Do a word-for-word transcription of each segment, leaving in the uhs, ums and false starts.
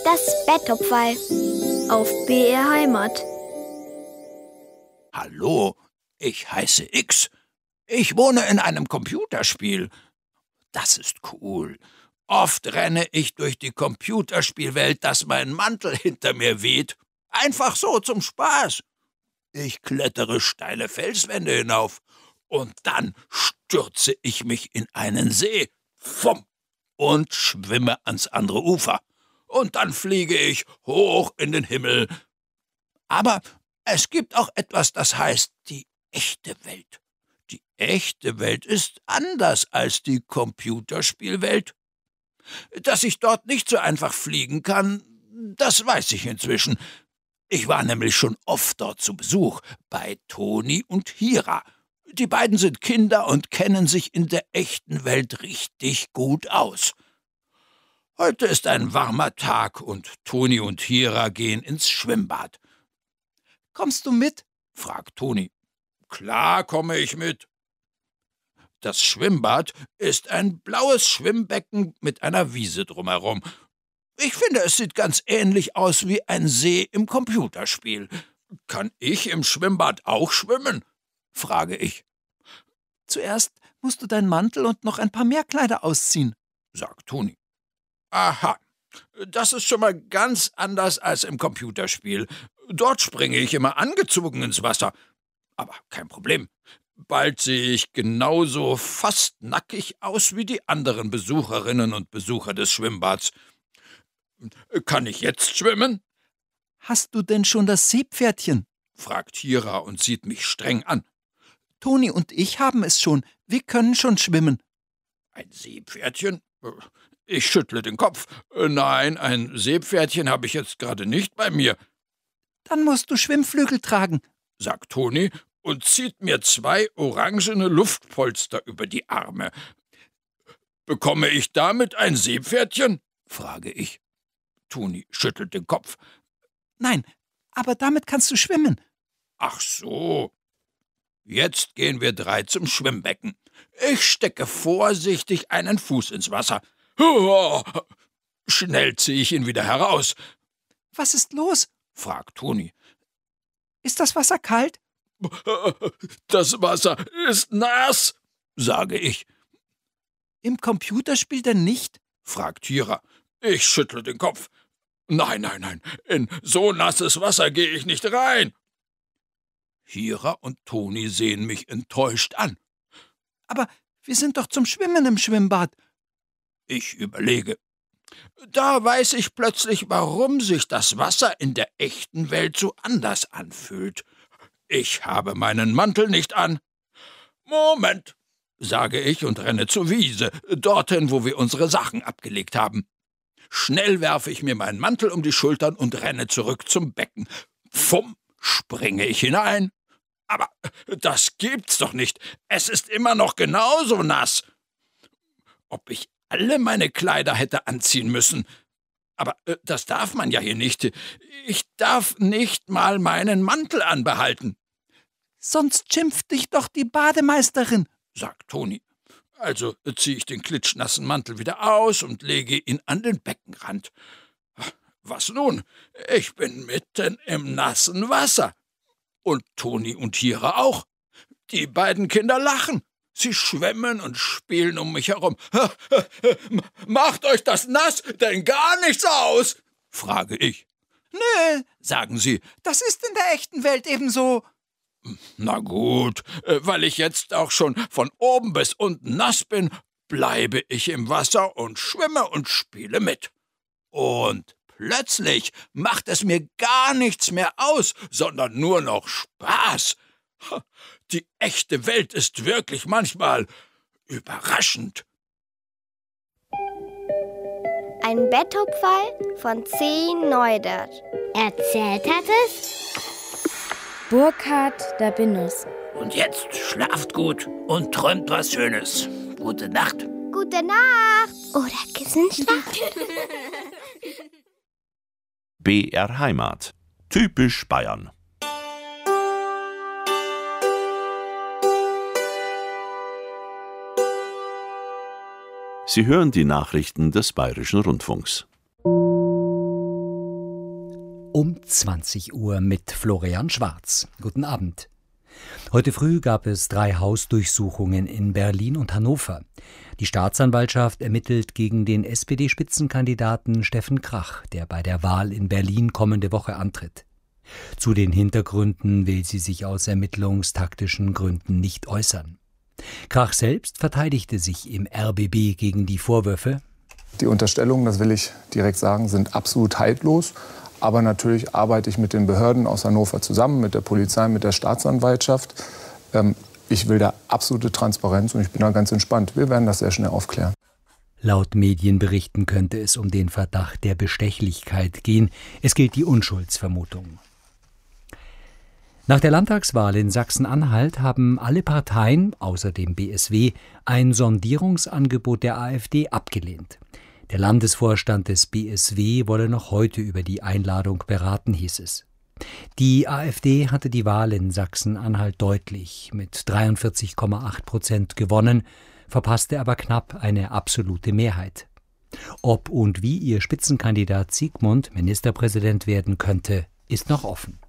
Das Betthupferl auf B R Heimat. Hallo, ich heiße X. Ich wohne in einem Computerspiel. Das ist cool. Oft renne ich durch die Computerspielwelt, dass mein Mantel hinter mir weht. Einfach so zum Spaß. Ich klettere steile Felswände hinauf und dann stürze ich mich in einen See. Fumm, und schwimme ans andere Ufer. Und dann fliege ich hoch in den Himmel. Aber es gibt auch etwas, das heißt die echte Welt. Die echte Welt ist anders als die Computerspielwelt. Dass ich dort nicht so einfach fliegen kann, das weiß ich inzwischen. Ich war nämlich schon oft dort zu Besuch, bei Toni und Hira. Die beiden sind Kinder und kennen sich in der echten Welt richtig gut aus. Heute ist ein warmer Tag und Toni und Hira gehen ins Schwimmbad. »Kommst du mit?« fragt Toni. »Klar komme ich mit.« Das Schwimmbad ist ein blaues Schwimmbecken mit einer Wiese drumherum. Ich finde, es sieht ganz ähnlich aus wie ein See im Computerspiel. Kann ich im Schwimmbad auch schwimmen?« frage ich. »Zuerst musst du deinen Mantel und noch ein paar mehr Kleider ausziehen«, sagt Toni. »Aha, das ist schon mal ganz anders als im Computerspiel. Dort springe ich immer angezogen ins Wasser. Aber kein Problem. Bald sehe ich genauso fast nackig aus wie die anderen Besucherinnen und Besucher des Schwimmbads. Kann ich jetzt schwimmen?« »Hast du denn schon das Seepferdchen?« fragt Hira und sieht mich streng an. »Toni und ich haben es schon. Wir können schon schwimmen.« »Ein Seepferdchen?« Ich schüttle den Kopf. »Nein, ein Seepferdchen habe ich jetzt gerade nicht bei mir.« »Dann musst du Schwimmflügel tragen«, sagt Toni und zieht mir zwei orangene Luftpolster über die Arme. »Bekomme ich damit ein Seepferdchen?« frage ich. Toni schüttelt den Kopf. »Nein, aber damit kannst du schwimmen.« »Ach so.« Jetzt gehen wir drei zum Schwimmbecken. Ich stecke vorsichtig einen Fuß ins Wasser. Schnell ziehe ich ihn wieder heraus. »Was ist los?« fragt Toni. »Ist das Wasser kalt?« »Das Wasser ist nass«, sage ich. »Im Computerspiel denn nicht?« fragt Hira. Ich schüttle den Kopf. »Nein, nein, nein, in so nasses Wasser gehe ich nicht rein.« Hira und Toni sehen mich enttäuscht an. »Aber wir sind doch zum Schwimmen im Schwimmbad.« Ich überlege. Da weiß ich plötzlich, warum sich das Wasser in der echten Welt so anders anfühlt. Ich habe meinen Mantel nicht an. »Moment«, sage ich und renne zur Wiese, dorthin, wo wir unsere Sachen abgelegt haben. Schnell werfe ich mir meinen Mantel um die Schultern und renne zurück zum Becken. Pfumm, springe ich hinein. Aber das gibt's doch nicht. Es ist immer noch genauso nass. Ob ich alle meine Kleider hätte anziehen müssen. Aber äh, das darf man ja hier nicht. Ich darf nicht mal meinen Mantel anbehalten.« »Sonst schimpft dich doch die Bademeisterin«, sagt Toni. Also ziehe ich den klitschnassen Mantel wieder aus und lege ihn an den Beckenrand. Was nun? Ich bin mitten im nassen Wasser. Und Toni und Hira auch. Die beiden Kinder lachen. Sie schwimmen und spielen um mich herum. »Macht euch das nass, denn gar nichts aus?« frage ich. »Nö«, sagen sie. »Das ist in der echten Welt ebenso.« »Na gut, weil ich jetzt auch schon von oben bis unten nass bin, bleibe ich im Wasser und schwimme und spiele mit. Und plötzlich macht es mir gar nichts mehr aus, sondern nur noch Spaß. Die echte Welt ist wirklich manchmal überraschend.« Ein Betthupferl von C. Neudert. Erzählt hat es Burkhard Dabinus. Und jetzt schlaft gut und träumt was Schönes. Gute Nacht. Gute Nacht. Oder Kissenschlaf. B R Heimat. Typisch Bayern. Sie hören die Nachrichten des Bayerischen Rundfunks. Um zwanzig Uhr mit Florian Schwarz. Guten Abend. Heute früh gab es drei Hausdurchsuchungen in Berlin und Hannover. Die Staatsanwaltschaft ermittelt gegen den S P D-Spitzenkandidaten Steffen Krach, der bei der Wahl in Berlin kommende Woche antritt. Zu den Hintergründen will sie sich aus ermittlungstaktischen Gründen nicht äußern. Krach selbst verteidigte sich im R B B gegen die Vorwürfe. Die Unterstellungen, das will ich direkt sagen, sind absolut haltlos. Aber natürlich arbeite ich mit den Behörden aus Hannover zusammen, mit der Polizei, mit der Staatsanwaltschaft. Ähm, ich will da absolute Transparenz und ich bin da ganz entspannt. Wir werden das sehr schnell aufklären. Laut Medienberichten könnte es um den Verdacht der Bestechlichkeit gehen. Es gilt die Unschuldsvermutung. Nach der Landtagswahl in Sachsen-Anhalt haben alle Parteien, außer dem B S W, ein Sondierungsangebot der AfD abgelehnt. Der Landesvorstand des B S W wolle noch heute über die Einladung beraten, hieß es. Die AfD hatte die Wahl in Sachsen-Anhalt deutlich mit dreiundvierzig Komma acht Prozent gewonnen, verpasste aber knapp eine absolute Mehrheit. Ob und wie ihr Spitzenkandidat Sigmund Ministerpräsident werden könnte, ist noch offen.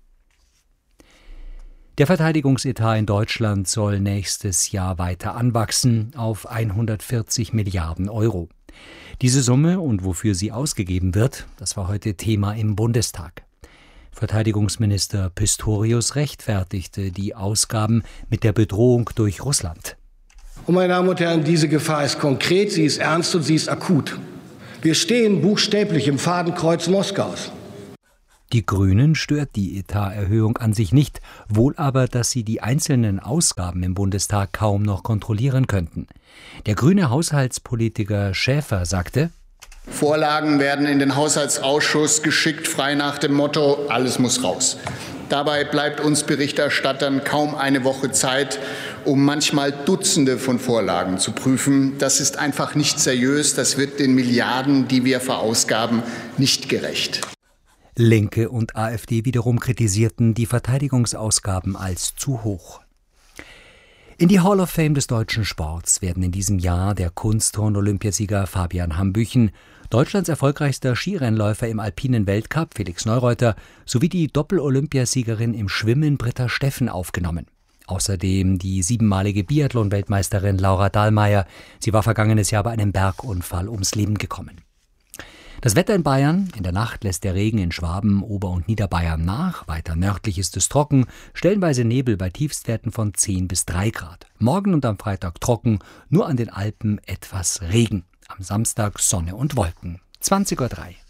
Der Verteidigungsetat in Deutschland soll nächstes Jahr weiter anwachsen auf hundertvierzig Milliarden Euro. Diese Summe und wofür sie ausgegeben wird, das war heute Thema im Bundestag. Verteidigungsminister Pistorius rechtfertigte die Ausgaben mit der Bedrohung durch Russland. Und meine Damen und Herren, diese Gefahr ist konkret, sie ist ernst und sie ist akut. Wir stehen buchstäblich im Fadenkreuz Moskaus. Die Grünen stört die Etaterhöhung an sich nicht, wohl aber, dass sie die einzelnen Ausgaben im Bundestag kaum noch kontrollieren könnten. Der grüne Haushaltspolitiker Schäfer sagte: Vorlagen werden in den Haushaltsausschuss geschickt, frei nach dem Motto, alles muss raus. Dabei bleibt uns Berichterstattern kaum eine Woche Zeit, um manchmal Dutzende von Vorlagen zu prüfen. Das ist einfach nicht seriös, das wird den Milliarden, die wir verausgaben, nicht gerecht. Linke und AfD wiederum kritisierten die Verteidigungsausgaben als zu hoch. In die Hall of Fame des deutschen Sports werden in diesem Jahr der Kunstturn-Olympiasieger Fabian Hambüchen, Deutschlands erfolgreichster Skirennläufer im alpinen Weltcup Felix Neureuter sowie die Doppel-Olympiasiegerin im Schwimmen Britta Steffen aufgenommen. Außerdem die siebenmalige Biathlon-Weltmeisterin Laura Dahlmeier. Sie war vergangenes Jahr bei einem Bergunfall ums Leben gekommen. Das Wetter in Bayern: In der Nacht lässt der Regen in Schwaben, Ober- und Niederbayern nach. Weiter nördlich ist es trocken, stellenweise Nebel bei Tiefstwerten von zehn bis drei Grad. Morgen und am Freitag trocken, nur an den Alpen etwas Regen. Am Samstag Sonne und Wolken. zwanzig Uhr drei.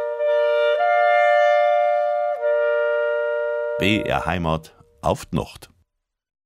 B R Heimat auf die Nacht.